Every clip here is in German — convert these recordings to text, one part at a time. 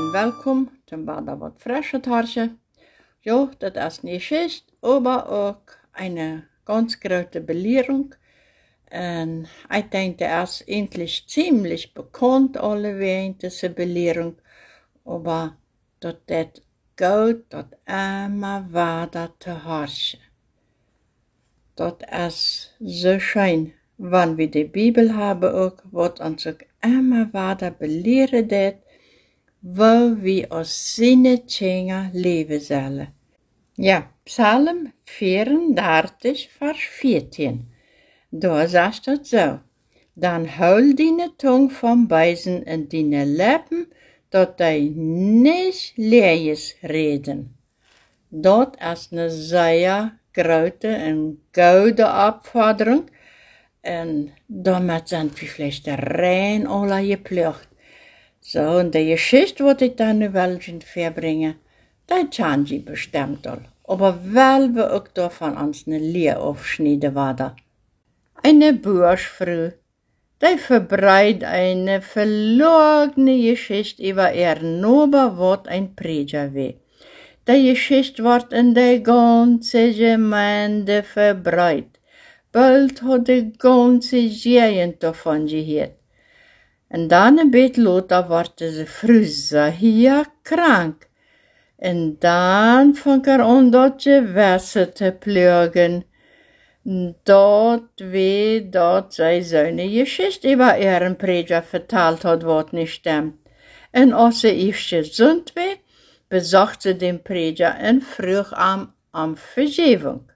en welkom til Bada wat frische Tarsche. Jo, dat is niet schist, aber ook eine ganz große Belehrung. Und ich denke, das ist eigentlich ziemlich bekannt, alleweg, diese Belehrung. Aber dat het geht, dat immer weiter zu herrschen. Dat ist so schön, wenn wir die Bibel haben auch, wat uns auch immer weiter belehren det, wo wir als seine Kinder leben sollen. Ja, Psalm 34, Vers 14. Da sagt het so: Dan hou deine Tong van Beisen en deine Lippen, dat die niet lees reden. Dat is een zeer grote en gouden opvordering. En daarmee zijn we vielleicht rein alle geplucht. Zo, en de geschichte wat ik dan nu wel verbringen, dat kan je bestemd al. Aber wel we ook daarvan ons een leer afsnijden worden. Eine Burschfrau, die verbreitet eine verlogene Geschichte über ihr Nober, wat ein Prediger war. Die Geschichte wird in der ganzen Gemeinde verbreitet. Bald hat die ganze Gegend davon gehört. Und dann ein bisschen later wird diese Frau sehr krank. Und dann fängt an, dort Gewässer zu plagen. Dort sei seine Geschichte über ihren Prediger verteilt hat, was nicht stimmt. Und als sie erst gesund war, besucht sie den Prediger und frug am Vergebung.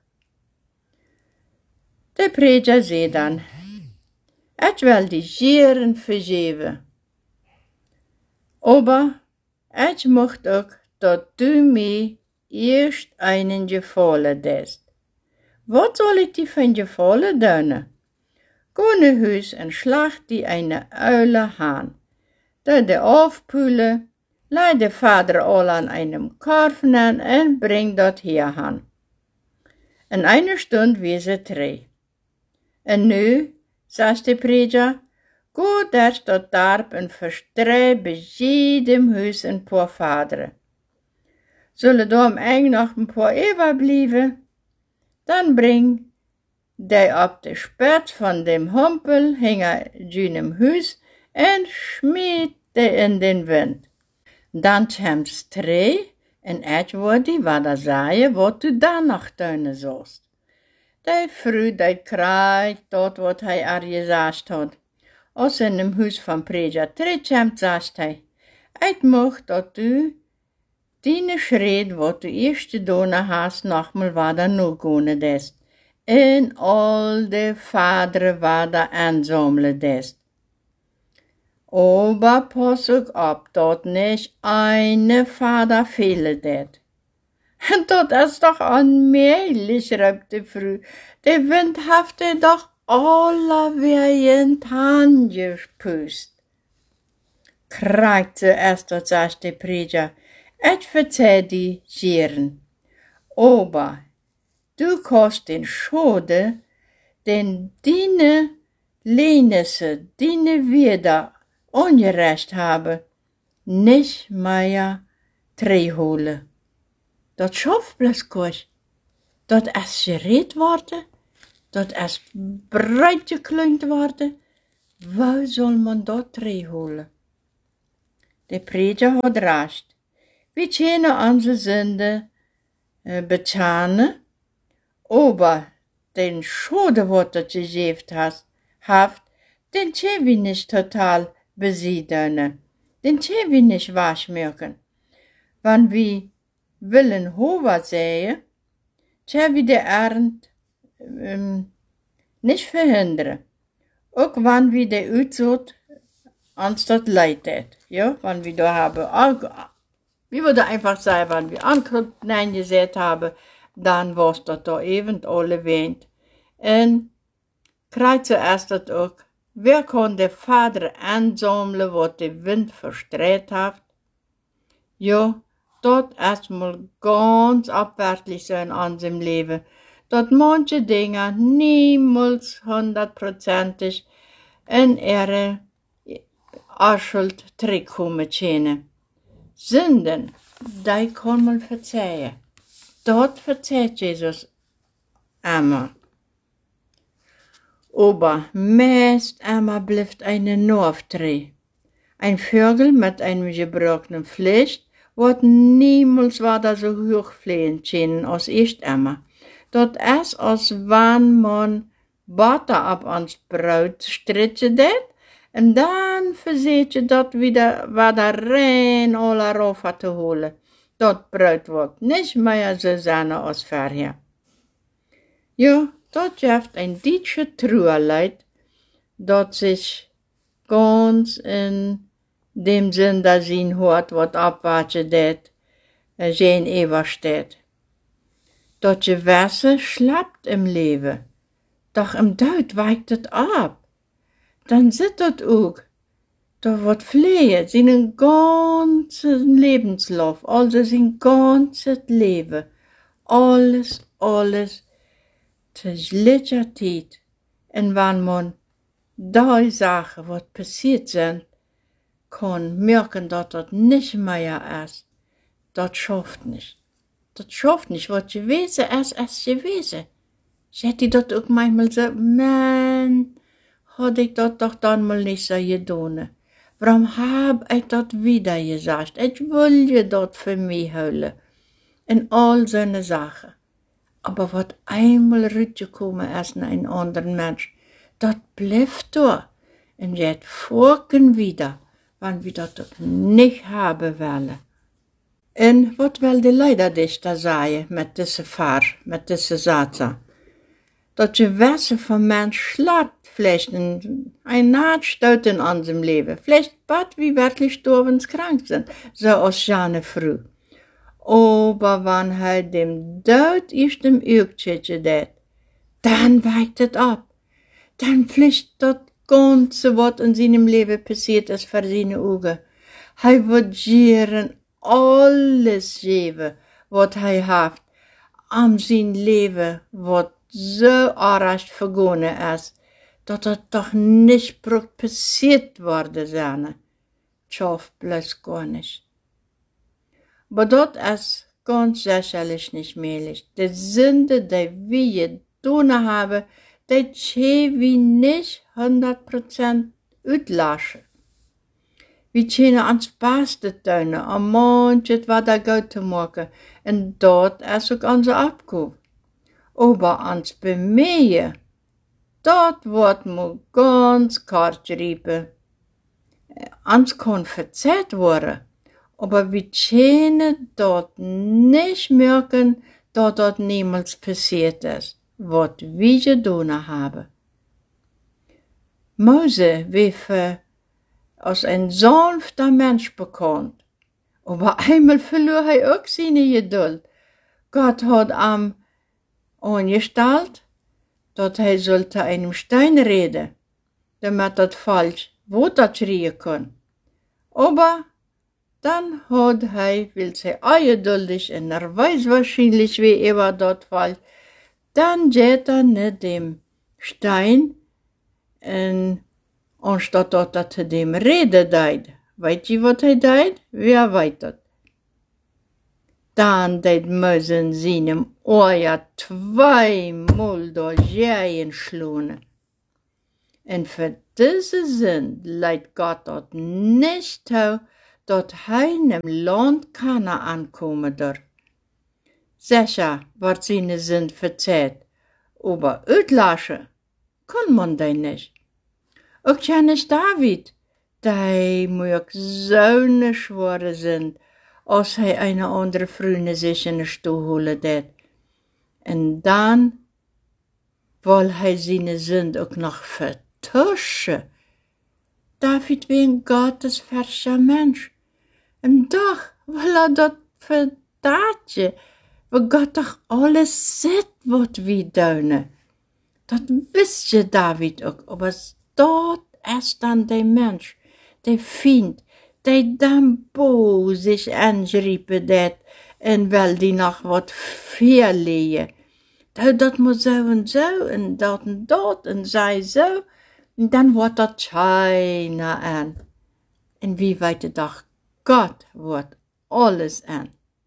Der Prediger sagt dann: Ich will die Jeren vergeben. Aber ich möchte auch, dass du mir erst einen Gefallen tust. Wat soll ich dir für ein Gefallen tun? Geh nach Haus und schlacht die eine Eule Hahn. Da de aufpüle, leih der Vater all an einem Korfen an und bring dort her han. In einer Stunde wie sie drei. Und nu, sagt der Prediger, geh derst dort darb und verstreu bei jedem Haus ein paar Vater. Sollen da am Eng noch ein paar überbleiben? Dan bring die op de spet van dem Humpel, hing jenem huis en schmiet die in den Wind. Dan kwam's tree en et wordt die wat er zei, wat du dan nog doen zost. Die vrouw die kraait tot wat hij er gezegd had. Als in dem huis van Prediger terugkomt, zegt hij: Ik mocht dat du deine Schritt, wat du eerst gedaan hast, nogmaal wieder nogone dest. En al de vaderen wieder ansammeln dest. Aber pass ook op, dat nicht eine Vater fehlen det. Dat is toch onmöglich, riep de vrouw. De wind heeft doch allerweien angespust. Krijgt ze erst, dat zegt de Prediger: Ich verzeih die Jeren, aber du kannst den Schade, den deine Lehnisse, deine wieder ungerecht haben, nicht mehr terugholen. Dat schafft bloß gut. Dat is gereed worden, dat is breit gekleund worden. Wo soll man dat terugholen? De Prediger hat recht. Wir können unsere Sünde bezahlen, aber den Schade, was du gegeben hast, den können wir nicht total besiegen, den können wir nicht waschmerken. Wenn wir willen Hova sehen, können wir die Ernte nicht verhindern. Auch wenn wir die Uitzut uns dort leidet, ja, wenn wir da haben, wie würde einfach sagen, wenn wir Anknüpfen eingesetzt haben, dann war es dort da eben alle weint. Und kriegt zuerst das auch, wer kann der Vater ansammeln, was der Wind verstreut hat? Ja, dort erstmal ganz abwärtig sein in unserem Leben, dass manche Dinge niemals 100%ig in ihre Schuld zurückkommen können. Sünden, die kann man verzeihen. Dort verzeiht Jesus einmal. Aber meist einmal bleibt eine Norftrie. Ein Vögel mit einem gebrochenen Fleisch wird niemals weiter so hoch fliegen können als erst einmal. Dat is als wann man Butter ab ans Brot stritchen det, en dan verzet je dat wieder rein alle rauf te holen. Dat Brot wordt niet meer so sein als vorher. Ja, dat geeft een dietsche Truerleid, dat sich ganz in dem Sinn da zien hoort, wat abwaartje det, geen eeuwig steht. Dat je Wasser schlappt im Leben, doch im Dood weicht het ab. Dan zit dat ook. Da wordt vleeën, zijn ganzen Lebenslauf, also zijn ganzes Leben. Alles, tegelijkertijd. En wanneer man die Sachen, wat passiert zijn, kan merken dat dat niet meer is. Dat schafft nicht. Dat schafft nicht, wat gewesen is gewesen. Zegt hij dat ook manchmal so, man, had ik dat toch dan mal niet zo gedaan. Waarom heb ik dat wieder gezegd? Ik wil je dat voor mij houden. En al zo'n zaken. Aber wat eenmaal uitgekomen is naar een ander mens, dat blijft door. En je het vorken wieder, wanneer we dat ook niet hebben willen. En wat wil de leiderdichter zeggen met deze vaar, met deze zaten? Dat je Wasser van mens slaapt, vielleicht een naadstoten aan zijn leven, vielleicht bad wie wirklich stervenskrank zijn, zoals Jane vroeg. Aber wanneer hij dem dood eerst im Uurtje deed, dan wijkt het ab. Dan vliegt dat ganze wat in zijn leven passiert is voor zijn ogen. Hij wordt jaren alles geven wat hij heeft aan zijn leven wat zo erg vergonnen is, dat het toch niet passiert worden zijn. Tjof bloß gar nicht. Aber dat is ganz sicherlich nicht möglich. Die Sünde, die wir getan haben, die können wir nicht 100% uitlassen. Wir können ons beste tun, om manches wat goed te maken, en dat is ook onze opgave. Aber ons bemühen, dat wordt me ganz kort riepen. Ons kan verzeiht worden, aber wir können dat nicht merken, dat dat niemals passiert ist, wat wir getan haben. Mose werd als een sanfter Mensch bekannt, aber einmal verlor hij ook seine Geduld. Gott hat am angestalt, dat hij sollte einem Stein reden, damit dat falsch Wort schreien kann. Aber dann hat hij, weil hij ungeduldig en weiß wahrscheinlich, wie dat falsch, dann geht nicht dem Stein en anstatt dat hij dem reden deed. Weet je wat hij deed? Wer weet dat? Dan deed Mose in seinem Ohr zweimal durch Jähen schlonen. En für diese Sinn leidt Gott dat nicht toe, dat hij in dem Land Kanaan komen durft. Sicher wordt seine Sinn verzeiht, aber uitlassen kann man die nicht. Ook Johannes David, die moet zo'n schwere zijn, als hij een andere vrienden zich in de stoel holen deed. En dan wil hij zijn zin ook nog vertuschen. David was een gottesverscher mens. En toch wil hij dat verdaadje, waar God toch alles zit wat we doen. Dat wist je David ook, maar dat is dan de mens, de vriend, die dan boos zich aangeriepen deed en wel die nog wat verleien. Dat moet zo en dat en zij zo. En dan wordt dat China aan. En wie weet de dag, God wordt alles an.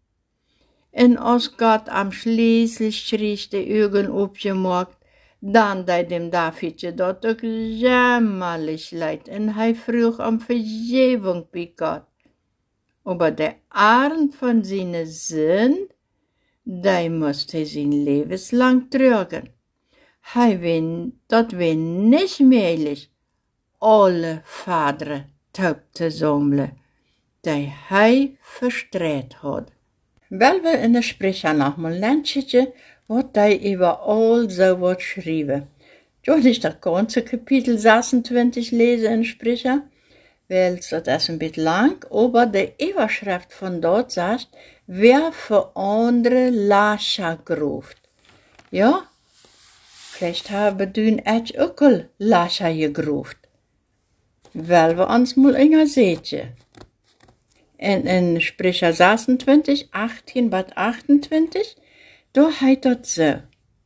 En als Gott am schließlich die Augen aufgemacht, dann dei dem Davidje dat ook jämmerlich leid en hij vroeg om Vergebung bei Gott. Aber der Arm von seiner Sünd, die musste er sein lebenslang tragen. Dat wär nicht möglich, alle Vaderen taub zu sammeln, die hij verstreut hat. Wel we in de Sprecher noch mal lentje, wat die über all so wat schrieben. Ich nicht das ganze Kapitel 26 lesen in Sprecher, weil das ist ein bisschen lang, aber die Überschrift von dort sagt, wer für andere Lascha gruft. Ja, vielleicht haben du echt auch Lascha gegruft. Weil wir uns mal enger sehen. In Sprecher 26, 18 bis 28, da heißt das so.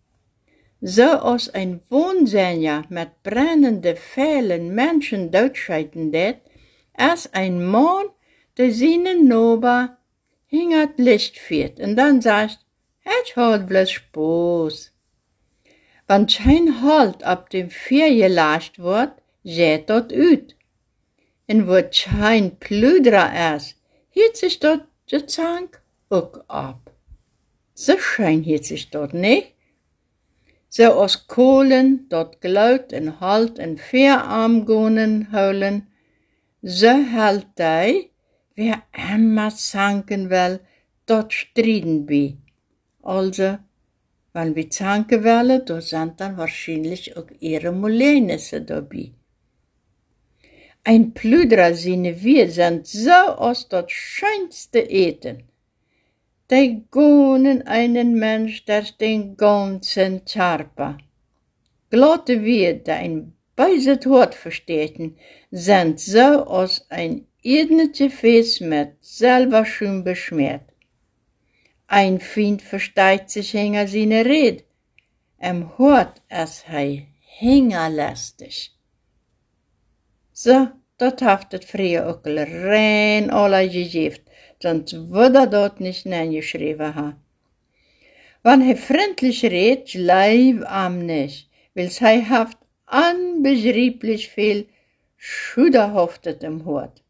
So als ein Wohnsänger mit brennenden Pfählen Menschen totschreiten det, als ein Mann, der seinen Nober hingert Licht führt, und dann sagt, es hat bloß Spaß. Wenn kein Halt ab dem Feuer gelascht wird, geht dort ut. Und wo kein Plüdrer ist, hielt sich dort der Zank auch ab. So schein hielt sich dort nicht. So aus Kohlen dort glaut en Halt en Feuerarmgonen holen, so hält die, wer immer zanken will, dort striden bi. Also, wenn wir zanken wollen, da sind dann wahrscheinlich auch ihre Molennisse dabei. Ein Plüdrer seine wir sind so aus das schönste Eten. Die gonen einen Mensch durch den ganzen Körper. Glatte wir, die ein böses Wort verstehen, sind so aus ein ednes Gefäß mit Silberschum beschmiert. Ein Feind versteigt sich hinter seine Rede, Hort ist hingerlästig. So, dat haft het früher auch rein alle gegeben, sonst würde dort nicht geschrieben haben. Wenn er freundlich redet, leib am nicht, weil er haft unbeschreiblich viel Schuderhaftet im Hort.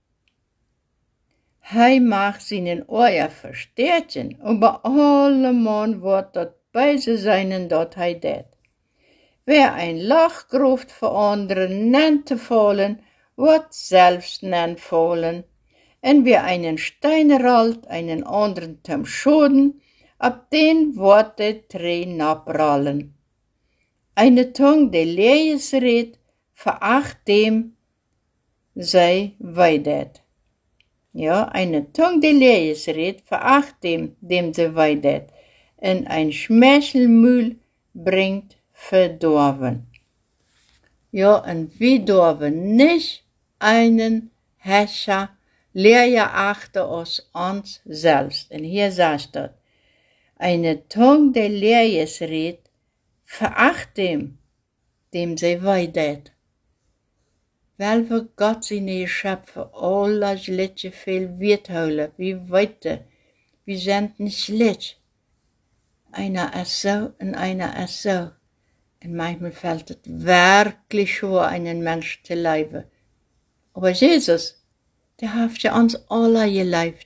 Hij mag seinen Eier verstärken, aber allemal wird dat beise seinen dort hij det. Wer ein Loch gruft für anderen nennt zu fallen, wird selbst nennt fallen. Und wer einen Stein rollt, einen anderen zum Schoden, ab den wird der Tränen abrollen. Eine Tongue, die Lees redet, veracht dem, sei weidet. Ja, eine Tongue, die Lees redet, veracht dem sie weidet. Und ein Schmechelmühl bringt verdorben. Ja, und wir dürfen nicht einen Herrscher leer achter aus uns selbst. Und hier sagt das, eine Tongue, der leer ist, redet, veracht dem sie weidet. Weil wir Gott seine Geschöpfe alle schlechte viel wird holen, wie weiter, wir sind nicht schlecht. Einer ist so und einer ist so. Und manchmal fällt es wirklich schwer, einen Menschen zu leiben. Aber Jesus, der hat ja uns alle geleibt.